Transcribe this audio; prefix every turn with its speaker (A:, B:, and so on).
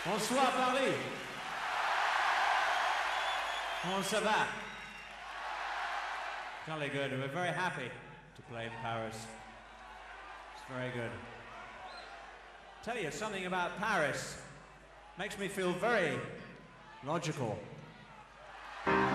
A: Bonsoir Paris. Comment ça va? Jolly good. We're very happy to play in Paris. It's very good. Tell you something about Paris makes me feel very logical.